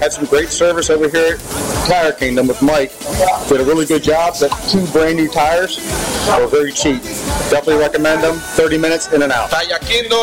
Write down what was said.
Had some great service over here at Tire Kingdom with Mike. Did a really good job. Got 2 brand new tires. They were very cheap. Definitely recommend them. 30 minutes in and out. Tire Kingdom